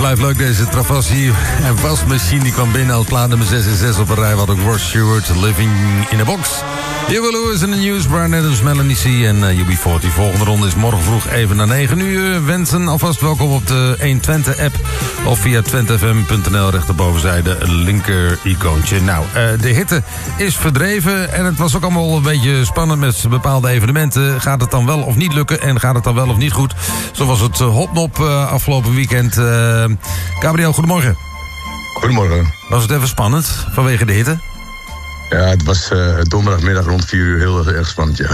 blijft leuk, deze Travassi en wasmachine. Die kwam binnen als plaat nummer 6 en 6 op een rij. Wat ook Ross Stewart, Living in a Box. Hugo Lewis in de News, Brian Adams, Melanie C. en UB40. De volgende ronde is morgen vroeg even na 9 uur. Wensen alvast welkom op de 120-app of via twentefm.nl. Rechterbovenzijde, linker icoontje. Nou, de hitte is verdreven en het was ook allemaal een beetje spannend met bepaalde evenementen. Gaat het dan wel of niet lukken en gaat het dan wel of niet goed? Zo was het Hopnop afgelopen weekend. Gabriel, goedemorgen. Goedemorgen. Was het even spannend vanwege de hitte? Ja, het was donderdagmiddag rond 4 uur heel erg spannend, ja.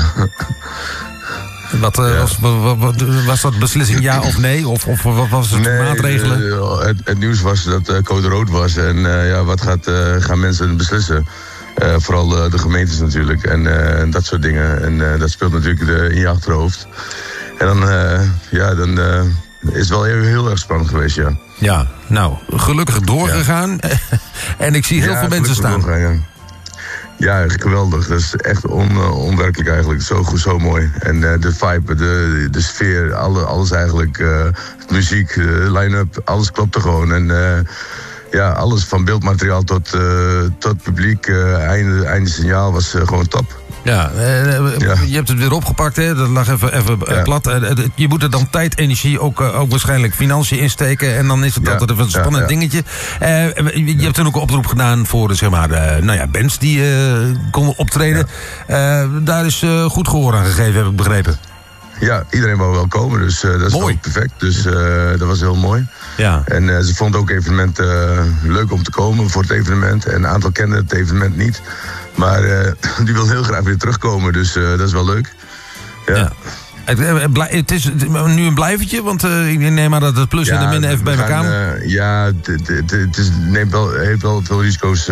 Was dat beslissing ja of nee? Of wat was het maatregelen? Het nieuws was dat code rood was. En wat gaan mensen beslissen? Vooral de gemeentes natuurlijk. En dat soort dingen. En dat speelt natuurlijk in je achterhoofd. En dan is het wel heel erg spannend geweest, ja. Ja, nou, gelukkig doorgegaan. Ja. En ik zie heel veel mensen staan. Doorgaan, ja, geweldig. Dat is echt onwerkelijk eigenlijk. Zo goed, zo mooi. En de vibe, de sfeer, alles eigenlijk. Muziek, line-up, alles klopte gewoon. En alles van beeldmateriaal tot publiek, einde signaal was gewoon top. Ja, je hebt het weer opgepakt, hè? Dat lag even plat. Je moet er dan tijd, energie, ook waarschijnlijk financiën insteken. En dan is het altijd een spannend dingetje. Je hebt toen ook een oproep gedaan voor bands die konden optreden. Ja. Daar is goed gehoor aan gegeven, heb ik begrepen. Ja, iedereen wou wel komen, dus dat is ook perfect. Dus dat was heel mooi. Ja. En ze vonden ook evenement leuk om te komen voor het evenement. En een aantal kenden het evenement niet. Maar die wil heel graag weer terugkomen, dus dat is wel leuk. Ja. Het is nu een blijvertje, want ik neem aan dat het plus en de min even bij elkaar het heeft wel veel risico's.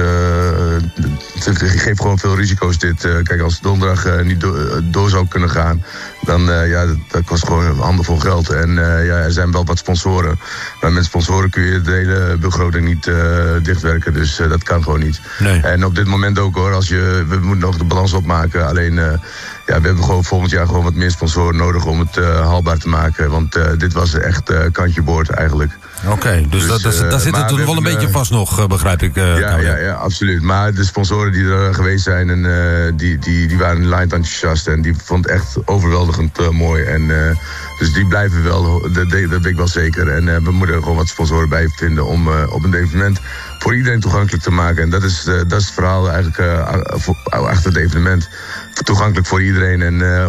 Het geeft gewoon veel risico's dit. Kijk, als donderdag niet door zou kunnen gaan, dan dat kost gewoon een handenvol geld. En er zijn wel wat sponsoren. Maar met sponsoren kun je de hele begroting niet dichtwerken, dus dat kan gewoon niet. Nee. En op dit moment ook hoor, we moeten nog de balans opmaken. Alleen we hebben gewoon volgend jaar gewoon wat meer sponsoren nodig om het haalbaar te maken. Want dit was echt kantje boord eigenlijk. Oké, dus daar zit het wel een beetje vast nog, begrijp ik. Ja, absoluut. Maar de sponsoren die er geweest zijn, en die waren line enthousiast. En die vond het echt overweldigend mooi. En dus die blijven wel, dat weet ik wel zeker. En we moeten er gewoon wat sponsoren bij vinden om op een evenement voor iedereen toegankelijk te maken. En dat is het verhaal eigenlijk achter het evenement. Toegankelijk voor iedereen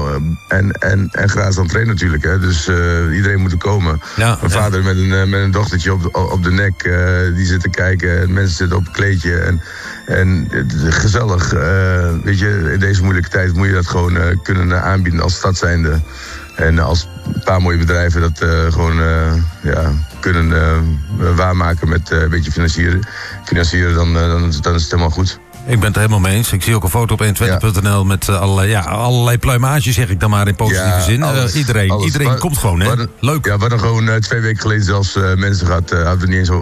en gratis entree natuurlijk. Hè. Dus iedereen moet er komen. Ja, mijn vader met een dochtertje op de nek, die zit te kijken. En mensen zitten op een kleedje. En gezellig. Weet je, in deze moeilijke tijd moet je dat gewoon kunnen aanbieden als stad zijnde. En als een paar mooie bedrijven dat gewoon kunnen waarmaken met een beetje financieren, dan is het helemaal goed. Ik ben het er helemaal mee eens. Ik zie ook een foto op 120.nl met allerlei pluimage, zeg ik dan maar in positieve zin. Iedereen komt gewoon, hè? Leuk. Ja, we hadden gewoon 2 weken geleden zelfs mensen gehad, hadden we niet eens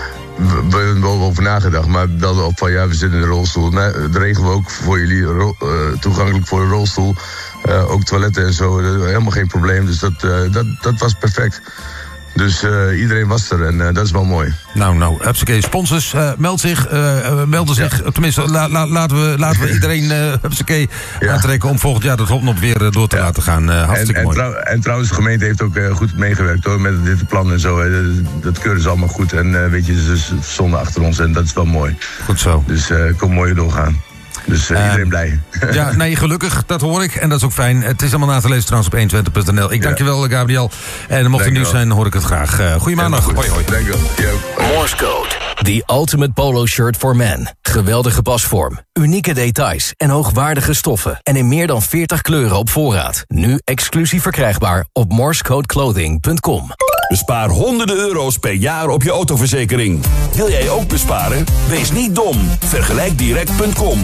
over nagedacht, maar we belden op van we zitten in de rolstoel. Dat regelen we ook voor jullie, toegankelijk voor de rolstoel. Ook toiletten en zo, helemaal geen probleem. Dus dat was perfect. Dus iedereen was er en dat is wel mooi. Nou, hupsakee, sponsors, melden zich. Tenminste, laten we iedereen aantrekken om volgend jaar dat Hopnop weer door te laten gaan. Hartstikke mooi. En trouwens, de gemeente heeft ook goed meegewerkt hoor, met dit plan en zo. Dat keuren ze allemaal goed en weet je, ze stonden achter ons en dat is wel mooi. Goed zo. Dus kom mooi doorgaan. Dus iedereen blij. Ja, nee, gelukkig, dat hoor ik. En dat is ook fijn. Het is allemaal na te lezen trouwens op 120.nl. Ik dank je wel, Gabriel. En mocht er nieuws zijn, hoor ik het graag. Goedemaandag. Hoi. Dank je wel. Morse Code. The ultimate polo shirt for men. Geweldige pasvorm, unieke details en hoogwaardige stoffen. En in meer dan 40 kleuren op voorraad. Nu exclusief verkrijgbaar op morsecodeclothing.com. Bespaar honderden euro's per jaar op je autoverzekering. Wil jij ook besparen? Wees niet dom. Vergelijkdirect.com.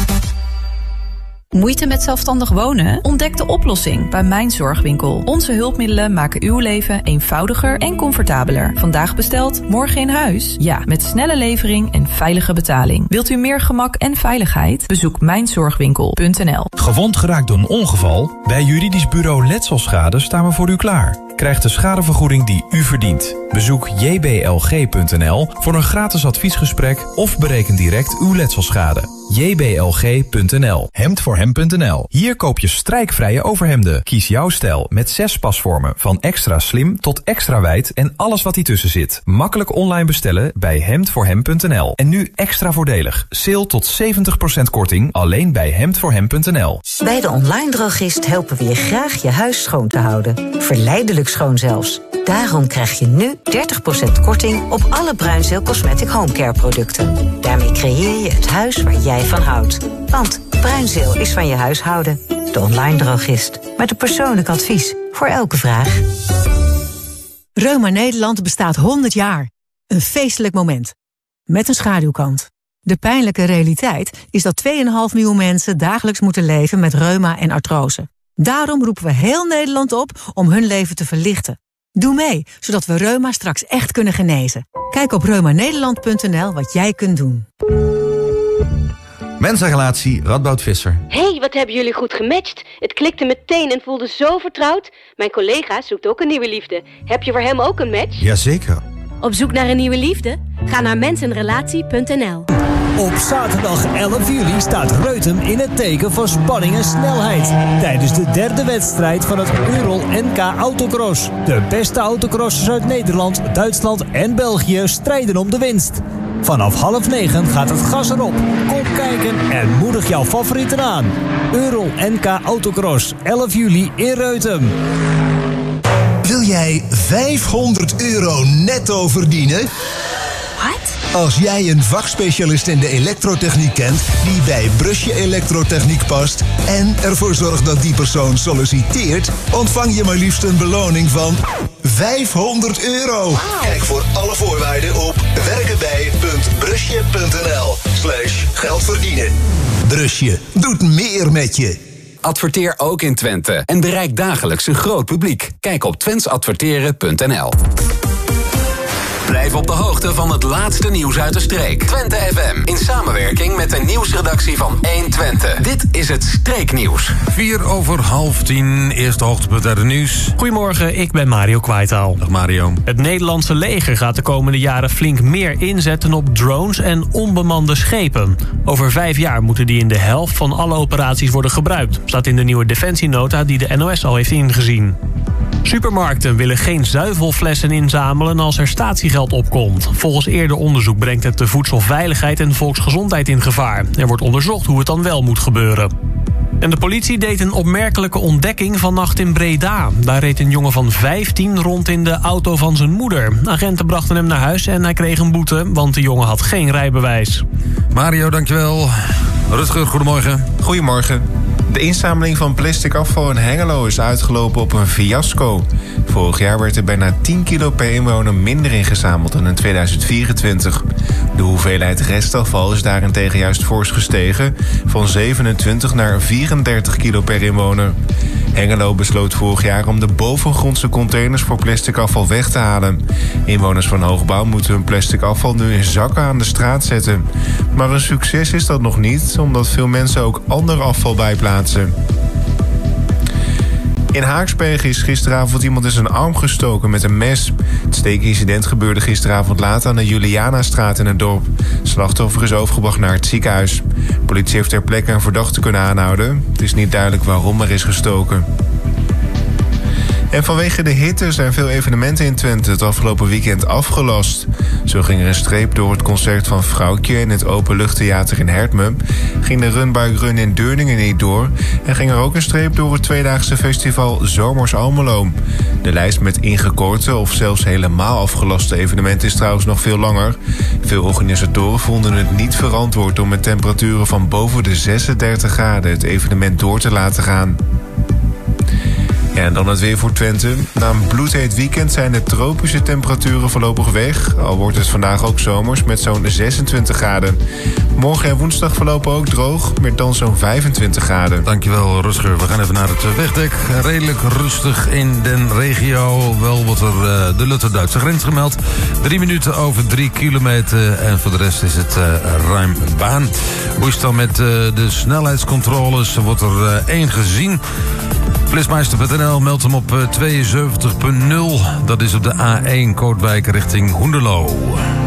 Moeite met zelfstandig wonen? Ontdek de oplossing bij Mijn Zorgwinkel. Onze hulpmiddelen maken uw leven eenvoudiger en comfortabeler. Vandaag besteld, morgen in huis? Ja, met snelle levering en veilige betaling. Wilt u meer gemak en veiligheid? Bezoek mijnzorgwinkel.nl. Gewond geraakt door een ongeval? Bij Juridisch Bureau Letselschade staan we voor u klaar. krijgt de schadevergoeding die u verdient. Bezoek jblg.nl voor een gratis adviesgesprek of bereken direct uw letselschade. jblg.nl. Hemdvoorhem.nl. Hier koop je strijkvrije overhemden. Kies jouw stijl met 6 pasvormen, van extra slim tot extra wijd en alles wat hiertussen zit. Makkelijk online bestellen bij hemdvoorhem.nl. En nu extra voordelig. Sale tot 70% korting alleen bij hemdvoorhem.nl. Bij de online drogist helpen we je graag je huis schoon te houden. Verleidelijk schoon zelfs. Daarom krijg je nu 30% korting op alle Bruinzeel Cosmetic Homecare producten. Daarmee creëer je het huis waar jij van houdt. Want Bruinzeel is van je huishouden. De online drogist. Met een persoonlijk advies voor elke vraag. Reuma Nederland bestaat 100 jaar. Een feestelijk moment. Met een schaduwkant. De pijnlijke realiteit is dat 2,5 miljoen mensen dagelijks moeten leven met reuma en artrose. Daarom roepen we heel Nederland op om hun leven te verlichten. Doe mee, zodat we reuma straks echt kunnen genezen. Kijk op reumanederland.nl wat jij kunt doen. Mensenrelatie Radboud Visser. Hey, wat hebben jullie goed gematcht. Het klikte meteen en voelde zo vertrouwd. Mijn collega zoekt ook een nieuwe liefde. Heb je voor hem ook een match? Jazeker. Op zoek naar een nieuwe liefde? Ga naar mensenrelatie.nl. Op zaterdag 11 juli staat Reutem in het teken van spanning en snelheid. Tijdens de derde wedstrijd van het Ural NK Autocross. De beste autocrossers uit Nederland, Duitsland en België strijden om de winst. Vanaf 8:30 gaat het gas erop. Kom kijken en moedig jouw favorieten aan. Ural NK Autocross, 11 juli in Reutem. Wil jij €500 netto verdienen? Wat? Als jij een vakspecialist in de elektrotechniek kent die bij Brusje Elektrotechniek past en ervoor zorgt dat die persoon solliciteert, ontvang je maar liefst een beloning van €500. Wow. Kijk voor alle voorwaarden op werkenbij.brusje.nl/geld verdienen. Brusje doet meer met je. Adverteer ook in Twente en bereik dagelijks een groot publiek. Kijk op twentesadverteren.nl. Blijf op de hoogte van het laatste nieuws uit de streek. Twente FM, in samenwerking met de nieuwsredactie van 120. Dit is het Streeknieuws. 9:04, eerste hoogtepunt uit het nieuws. Goedemorgen, ik ben Mario Kwaitaal. Dag Mario. Het Nederlandse leger gaat de komende jaren flink meer inzetten op drones en onbemande schepen. Over 5 jaar moeten die in de helft van alle operaties worden gebruikt. Staat in de nieuwe defensienota die de NOS al heeft ingezien. Supermarkten willen geen zuivelflessen inzamelen als er statiegeld opkomt. Volgens eerder onderzoek brengt het de voedselveiligheid en volksgezondheid in gevaar. Er wordt onderzocht hoe het dan wel moet gebeuren. En de politie deed een opmerkelijke ontdekking vannacht in Breda. Daar reed een jongen van 15 rond in de auto van zijn moeder. Agenten brachten hem naar huis en hij kreeg een boete, want de jongen had geen rijbewijs. Mario, dankjewel. Rutger, goedemorgen. Goedemorgen. De inzameling van plastic afval in Hengelo is uitgelopen op een fiasco. Vorig jaar werd er bijna 10 kilo per inwoner minder ingezameld dan in 2024. De hoeveelheid restafval is daarentegen juist fors gestegen, van 27 naar 34 kilo per inwoner. Hengelo besloot vorig jaar om de bovengrondse containers voor plastic afval weg te halen. Inwoners van hoogbouw moeten hun plastic afval nu in zakken aan de straat zetten. Maar een succes is dat nog niet, omdat veel mensen ook ander afval bijplaatsen. In Haaksbergen is gisteravond iemand in zijn arm gestoken met een mes. Het steekincident gebeurde gisteravond laat aan de Julianastraat in het dorp. Het slachtoffer is overgebracht naar het ziekenhuis. De politie heeft ter plekke een verdachte kunnen aanhouden. Het is niet duidelijk waarom er is gestoken. En vanwege de hitte zijn veel evenementen in Twente het afgelopen weekend afgelast. Zo ging er een streep door het concert van Vrouwtje in het Openluchttheater in Hertme. Ging de Runbuik Run in Deurningen niet door. En ging er ook een streep door het tweedaagse festival Zomers Almelo. De lijst met ingekorte of zelfs helemaal afgelaste evenementen is trouwens nog veel langer. Veel organisatoren vonden het niet verantwoord om met temperaturen van boven de 36 graden het evenement door te laten gaan. Ja, en dan het weer voor Twente. Na een bloedheet weekend zijn de tropische temperaturen voorlopig weg. Al wordt het vandaag ook zomers met zo'n 26 graden. Morgen en woensdag verlopen ook droog met dan zo'n 25 graden. Dankjewel, Rutger. We gaan even naar het wegdek. Redelijk rustig in den regio. Wel wordt er de Lutter-Duitse grens gemeld. 3 minuten over 3 kilometer. En voor de rest is het ruim baan. Hoe is het dan met de snelheidscontroles? Wordt er 1 gezien. Flitsmeister.nl meldt hem op 72.0. Dat is op de A1 Kootwijk richting Hoenderloo.